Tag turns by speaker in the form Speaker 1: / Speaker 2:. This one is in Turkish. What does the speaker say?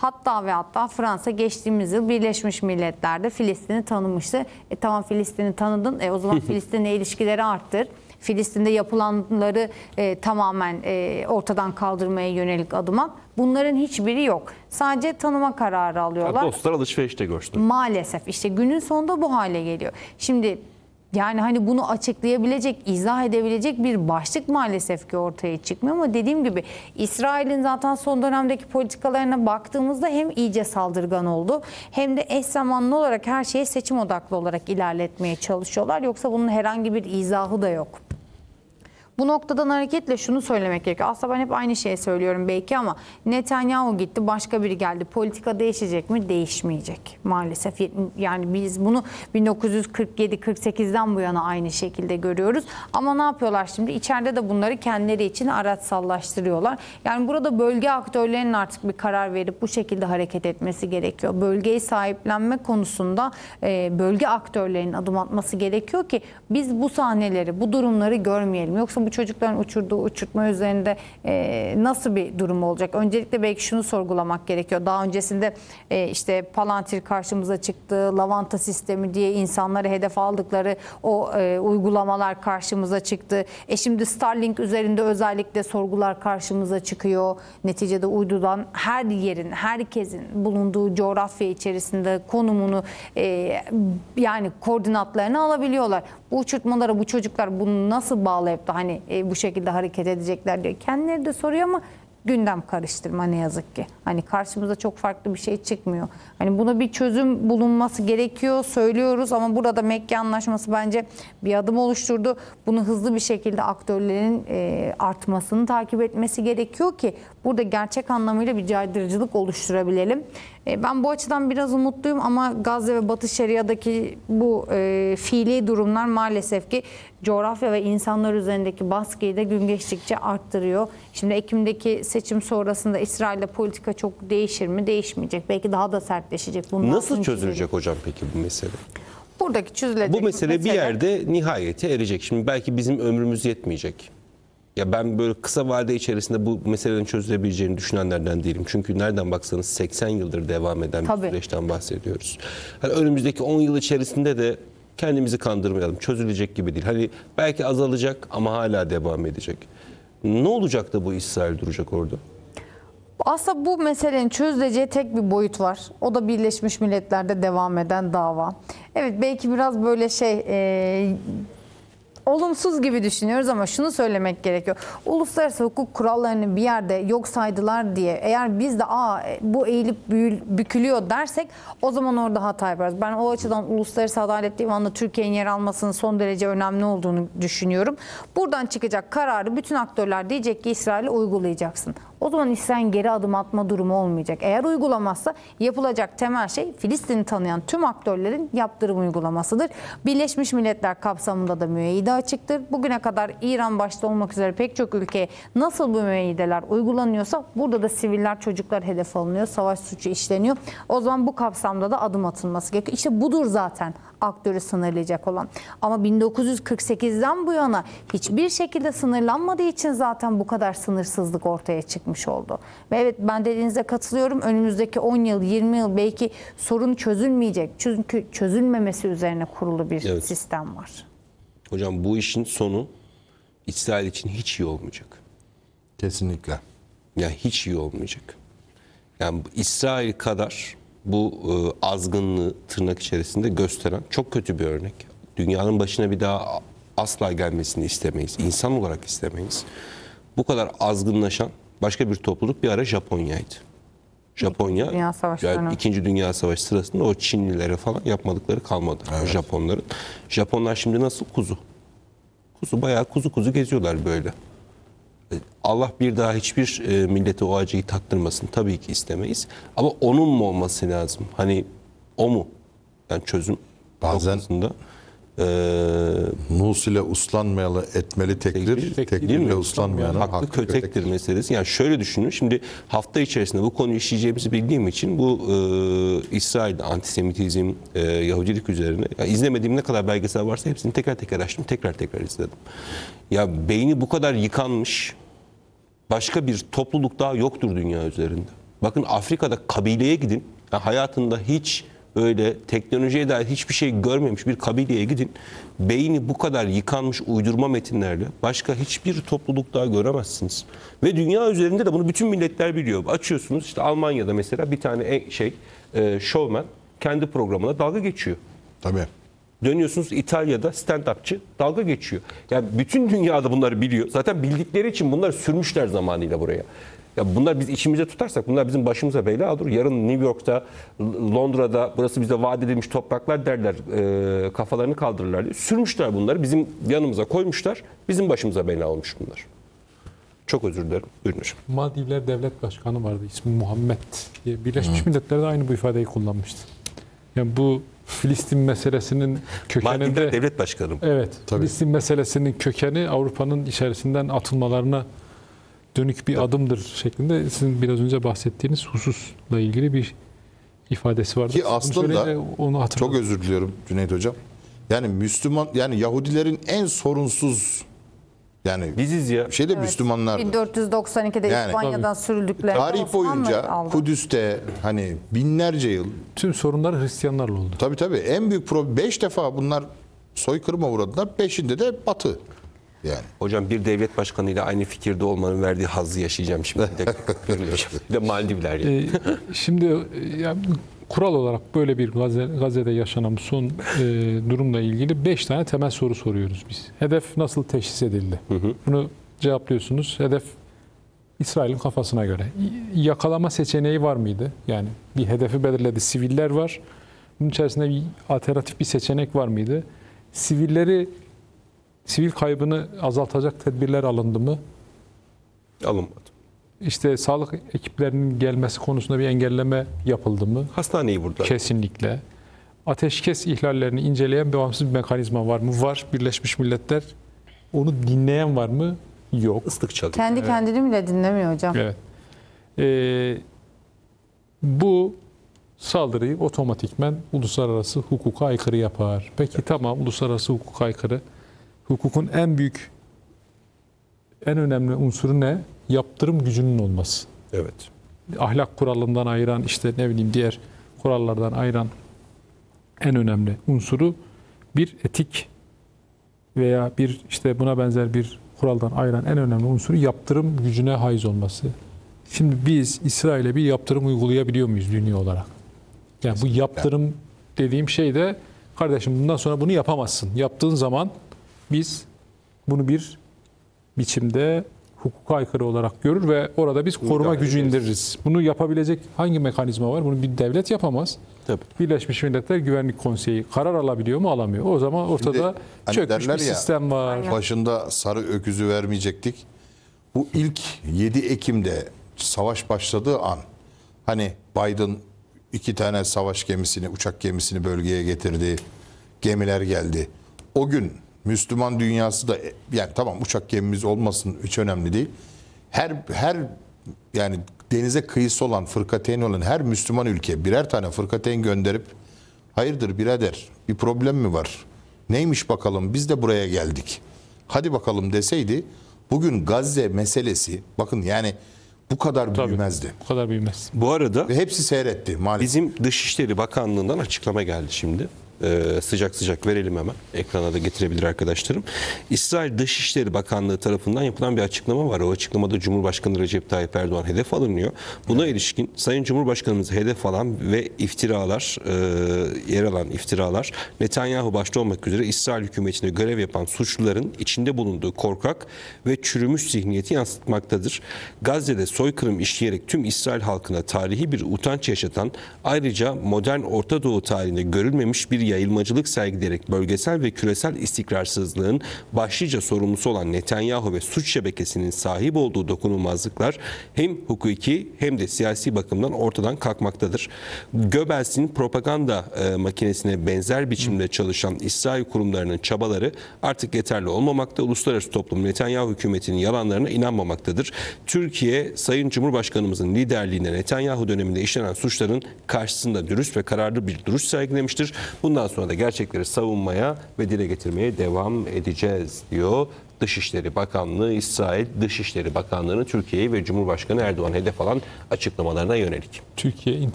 Speaker 1: Hatta ve hatta Fransa geçtiğimiz yıl Birleşmiş Milletler'de Filistin'i tanımıştı. Tamam, Filistin'i tanıdın. O zaman Filistin'le ilişkileri arttır. Filistin'de yapılanları tamamen ortadan kaldırmaya yönelik adım at. Bunların hiçbiri yok. Sadece tanıma kararı alıyorlar.
Speaker 2: Dostlar alışverişte görsün.
Speaker 1: Maalesef işte günün sonunda bu hale geliyor. Şimdi yani hani bunu açıklayabilecek, izah edebilecek bir başlık maalesef ki ortaya çıkmıyor. Ama dediğim gibi İsrail'in zaten son dönemdeki politikalarına baktığımızda hem iyice saldırgan oldu hem de eş zamanlı olarak her şeyi seçim odaklı olarak ilerletmeye çalışıyorlar. Yoksa bunun herhangi bir izahı da yok. Bu noktadan hareketle şunu söylemek gerekiyor. Aslında ben hep aynı şeyi söylüyorum belki ama Netanyahu gitti, başka biri geldi. Politika değişecek mi? Değişmeyecek maalesef. Yani biz bunu 1947-48'den bu yana aynı şekilde görüyoruz. Ama ne yapıyorlar şimdi? İçeride de bunları kendileri için araçsallaştırıyorlar. Yani burada bölge aktörlerinin artık bir karar verip bu şekilde hareket etmesi gerekiyor. Bölgeyi sahiplenme konusunda bölge aktörlerinin adım atması gerekiyor ki biz bu sahneleri, bu durumları görmeyelim. Yoksa bu çocukların uçurduğu uçurtma üzerinde nasıl bir durum olacak? Öncelikle belki şunu sorgulamak gerekiyor. Daha öncesinde işte Palantir karşımıza çıktı, lavanta sistemi diye insanları hedef aldıkları o uygulamalar karşımıza çıktı. Şimdi Starlink üzerinde özellikle sorgular karşımıza çıkıyor. Neticede uydudan her yerin, herkesin bulunduğu coğrafya içerisinde konumunu yani koordinatlarını alabiliyorlar. Bu uçurtmalara bu çocuklar bunu nasıl bağlayıp da hani bu şekilde hareket edecekler diye kendileri de soruyor ama gündem karıştırma ne yazık ki. Hani karşımıza çok farklı bir şey çıkmıyor. Hani buna bir çözüm bulunması gerekiyor söylüyoruz ama burada Mekke Anlaşması bence bir adım oluşturdu. Bunu hızlı bir şekilde aktörlerin artmasını takip etmesi gerekiyor ki burada gerçek anlamıyla bir caydırıcılık oluşturabilelim. Ben bu açıdan biraz umutluyum ama Gazze ve Batı Şeria'daki bu fiili durumlar maalesef ki coğrafya ve insanlar üzerindeki baskıyı da gün geçtikçe arttırıyor. Şimdi Ekim'deki seçim sonrasında İsrail'de politika çok değişir mi? Değişmeyecek. Belki daha da sertleşecek.
Speaker 2: Nasıl çözülecek hocam peki bu mesele?
Speaker 1: Buradaki çözülecek
Speaker 2: bu mesele bir yerde nihayete erecek. Şimdi belki bizim ömrümüz yetmeyecek. Ya ben böyle kısa vade içerisinde bu meselelerin çözülebileceğini düşünenlerden değilim. Çünkü nereden baksanız 80 yıldır devam eden bir süreçten bahsediyoruz. Hani önümüzdeki 10 yıl içerisinde de kendimizi kandırmayalım. Çözülecek gibi değil. Hani belki azalacak ama hala devam edecek. Ne olacak da bu İsrail duracak orada?
Speaker 1: Aslında bu meselenin çözüleceği tek bir boyut var. O da Birleşmiş Milletler'de devam eden dava. Evet, belki biraz böyle olumsuz gibi düşünüyoruz ama şunu söylemek gerekiyor. Uluslararası hukuk kurallarını bir yerde yok saydılar diye eğer biz de bu eğilip bükülüyor dersek o zaman orada hata yaparız. Ben o açıdan Uluslararası Adalet Divanı'nda Türkiye'nin yer almasının son derece önemli olduğunu düşünüyorum. Buradan çıkacak kararı bütün aktörler diyecek ki İsrail'e uygulayacaksın. O zaman İsrail'in geri adım atma durumu olmayacak. Eğer uygulamazsa yapılacak temel şey Filistin'i tanıyan tüm aktörlerin yaptırım uygulamasıdır. Birleşmiş Milletler kapsamında da müeyyide açıktır. Bugüne kadar İran başta olmak üzere pek çok ülkeye nasıl bu müeyyideler uygulanıyorsa burada da siviller, çocuklar hedef alınıyor. Savaş suçu işleniyor. O zaman bu kapsamda da adım atılması gerekiyor. İşte budur zaten aktörü sınırlayacak olan. Ama 1948'den bu yana hiçbir şekilde sınırlanmadığı için zaten bu kadar sınırsızlık ortaya çıkmış oldu. Ve evet, ben dediğinize katılıyorum. Önümüzdeki 10 yıl, 20 yıl belki sorun çözülmeyecek. Çünkü çözülmemesi üzerine kurulu bir sistem var.
Speaker 2: Hocam bu işin sonu İsrail için hiç iyi olmayacak.
Speaker 3: Kesinlikle.
Speaker 2: Yani hiç iyi olmayacak. Yani İsrail kadar bu azgınlığı tırnak içerisinde gösteren çok kötü bir örnek. Dünyanın başına bir daha asla gelmesini istemeyiz. İnsan olarak istemeyiz. Bu kadar azgınlaşan başka bir topluluk bir ara Japonya'ydı. Japonya, yani İkinci Dünya Savaşı sırasında o Çinlilere falan yapmadıkları kalmadı. Evet. Japonların. Japonlar şimdi nasıl? Kuzu. Bayağı kuzu geziyorlar böyle. Allah bir daha hiçbir millete o acıyı tattırmasın. Tabii ki istemeyiz. Ama onun mu olması lazım? Hani o mu? Yani çözüm noktasında.
Speaker 3: Mus ile uslanmayalı etmeli tekdir ile uslanmayana
Speaker 2: hakkı kötektir meselesi. Yani şöyle düşünün. Şimdi hafta içerisinde bu konuyu işleyeceğimizi bildiğim için bu İsrail'de antisemitizm, Yahudilik üzerine izlemediğim ne kadar belgesel varsa hepsini teker teker açtım. Tekrar izledim. Ya beyni bu kadar yıkanmış başka bir topluluk daha yoktur dünya üzerinde. Bakın Afrika'da kabileye gidin. Yani hayatında hiç öyle teknolojiye dair hiçbir şey görmemiş bir kabileye gidin. Beyni bu kadar yıkanmış uydurma metinlerle başka hiçbir topluluk daha göremezsiniz. Ve dünya üzerinde de bunu bütün milletler biliyor. Açıyorsunuz işte Almanya'da mesela bir tane showman kendi programına dalga geçiyor.
Speaker 3: Tabii.
Speaker 2: Dönüyorsunuz İtalya'da stand-upçı dalga geçiyor. Yani bütün dünyada bunları biliyor. Zaten bildikleri için bunları sürmüşler zamanıyla buraya. Ya bunlar biz içimize tutarsak bunlar bizim başımıza bela olur. Yarın New York'ta, Londra'da burası bize vaat edilmiş topraklar derler, kafalarını kaldırırlar diye. Sürmüşler bunları, bizim yanımıza koymuşlar. Bizim başımıza bela olmuş bunlar. Çok özür dilerim. Buyurun hocam.
Speaker 4: Maldivler Devlet Başkanı vardı, ismi Muhammed diye. Birleşmiş Milletler de aynı bu ifadeyi kullanmıştı. Yani bu Filistin meselesinin kökeninde...
Speaker 2: Maldivler Devlet Başkanı mı?
Speaker 4: Evet.
Speaker 3: Tabii.
Speaker 4: Filistin meselesinin kökeni Avrupa'nın içerisinden atılmalarına dönük bir adımdır şeklinde sizin biraz önce bahsettiğiniz hususla ilgili bir ifadesi vardı.
Speaker 3: Ki
Speaker 4: Bunu
Speaker 3: aslında
Speaker 4: söyleyince onu hatırladım.
Speaker 3: çok özür diliyorum Cüneyt Hocam. Yani Müslüman, yani Yahudilerin en sorunsuz, yani
Speaker 2: Biziz ya.
Speaker 3: şeyde Müslümanlar.
Speaker 1: 1492'de
Speaker 3: Yani-
Speaker 1: İspanya'dan sürüldükleri
Speaker 3: Tarih
Speaker 1: Osmanlı
Speaker 3: boyunca
Speaker 1: aldı.
Speaker 3: Kudüs'te hani binlerce yıl,
Speaker 4: Tüm sorunlar Hristiyanlarla oldu.
Speaker 3: tabii en büyük problem, 5 defa bunlar soykırıma uğradılar. 5'inde de Batı. Yani.
Speaker 2: Hocam bir devlet başkanıyla aynı fikirde olmanın verdiği hazzı yaşayacağım şimdi. Bir de Maldivler ya.
Speaker 4: Şimdi ya, kural olarak böyle bir Gazze'de yaşanan bu son durumla ilgili 5 tane temel soru soruyoruz biz. Hedef nasıl teşhis edildi? Bunu cevaplıyorsunuz. Hedef İsrail'in kafasına göre. Yakalama seçeneği var mıydı? Yani bir hedefi belirledi. Siviller var. Bunun içerisinde bir alternatif bir seçenek var mıydı? Sivil kaybını azaltacak tedbirler alındı mı?
Speaker 2: Alınmadı.
Speaker 4: İşte sağlık ekiplerinin gelmesi konusunda bir engelleme yapıldı mı?
Speaker 2: Hastaneyi vurdular.
Speaker 4: Kesinlikle. Ateşkes ihlallerini inceleyen bağımsız bir mekanizma var mı? Var. Birleşmiş Milletler onu dinleyen var mı? Yok.
Speaker 2: Islık çalıyor.
Speaker 1: Kendi kendini bile dinlemiyor hocam.
Speaker 4: Evet. Bu saldırıyı otomatikmen uluslararası hukuka aykırı yapar. Peki tamam, uluslararası hukuka aykırı. Hukukun en büyük, en önemli unsuru ne? Yaptırım gücünün olması.
Speaker 2: Evet.
Speaker 4: Ahlak kuralından ayıran, işte ne bileyim diğer kurallardan ayıran en önemli unsuru bir etik veya bir işte buna benzer bir kuraldan ayıran en önemli unsuru yaptırım gücüne haiz olması. Şimdi biz İsrail'e bir yaptırım uygulayabiliyor muyuz dünya olarak? Yani bu yaptırım dediğim şey de kardeşim bundan sonra bunu yapamazsın. Yaptığın zaman biz bunu bir biçimde hukuka aykırı olarak görür ve orada biz koruma
Speaker 2: Müdahale
Speaker 4: gücü
Speaker 2: ederiz.
Speaker 4: indiririz. Bunu yapabilecek hangi mekanizma var? Bunu bir devlet yapamaz.
Speaker 2: Tabii.
Speaker 4: Birleşmiş Milletler Güvenlik Konseyi karar alabiliyor mu? Alamıyor. O zaman ortada
Speaker 3: hani
Speaker 4: çökmüş bir
Speaker 3: derler ya,
Speaker 4: sistem var.
Speaker 3: Başında sarı öküzü vermeyecektik. Bu ilk 7 Ekim'de savaş başladığı an, hani Biden 2 tane savaş gemisini, uçak gemisini bölgeye getirdi. Gemiler geldi. O gün Müslüman dünyası da, yani tamam uçak gemimiz olmasın hiç önemli değil. Her yani denize kıyısı olan, fırkateyn olan her Müslüman ülke birer tane fırkateyn gönderip hayırdır birader, bir problem mi var? Neymiş bakalım, biz de buraya geldik. Hadi bakalım deseydi bugün Gazze meselesi, bakın yani bu kadar
Speaker 4: Tabii,
Speaker 3: büyümezdi.
Speaker 4: bu kadar büyümez.
Speaker 2: Bu arada
Speaker 3: Ve hepsi seyretti maalesef.
Speaker 2: bizim Dışişleri Bakanlığı'ndan açıklama geldi şimdi. Sıcak sıcak verelim hemen. Ekrana da getirebilir arkadaşlarım. İsrail Dışişleri Bakanlığı tarafından yapılan bir açıklama var. O açıklamada Cumhurbaşkanı Recep Tayyip Erdoğan hedef alınıyor. Buna ilişkin Sayın Cumhurbaşkanımızı hedef alan ve iftiralar, yer alan iftiralar Netanyahu başta olmak üzere İsrail hükümetine görev yapan suçluların içinde bulunduğu korkak ve çürümüş zihniyeti yansıtmaktadır. Gazze'de soykırım işleyerek tüm İsrail halkına tarihi bir utanç yaşatan, ayrıca modern Orta Doğu tarihinde görülmemiş bir yayılmacılık sergileyerek bölgesel ve küresel istikrarsızlığın başlıca sorumlusu olan Netanyahu ve suç şebekesinin sahip olduğu dokunulmazlıklar hem hukuki hem de siyasi bakımdan ortadan kalkmaktadır. Göbels'in propaganda makinesine benzer biçimde çalışan İsrail kurumlarının çabaları artık yeterli olmamakta. Uluslararası toplum Netanyahu hükümetinin yalanlarına inanmamaktadır. Türkiye, Sayın Cumhurbaşkanımızın liderliğinde Netanyahu döneminde işlenen suçların karşısında dürüst ve kararlı bir duruş sergilemiştir. Bundan sonra da gerçekleri savunmaya ve dile getirmeye devam edeceğiz diyor Dışişleri Bakanlığı, İsrail Dışişleri Bakanlığı'nın Türkiye'yi ve Cumhurbaşkanı Erdoğan hedef alan açıklamalarına yönelik.
Speaker 4: Türkiye